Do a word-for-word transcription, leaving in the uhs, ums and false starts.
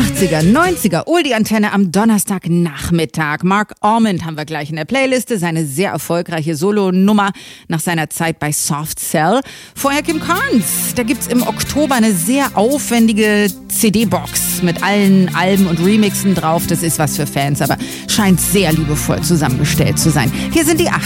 achtziger, neunziger, Oldie-Antenne am Donnerstagnachmittag. Mark Almond haben wir gleich in der Playliste, seine sehr erfolgreiche Solo-Nummer nach seiner Zeit bei Soft Cell. Vorher Kim Carnes, da gibt's im Oktober eine sehr aufwendige C D-Box mit allen Alben und Remixen drauf. Das ist was für Fans, aber scheint sehr liebevoll zusammengestellt zu sein. Hier sind die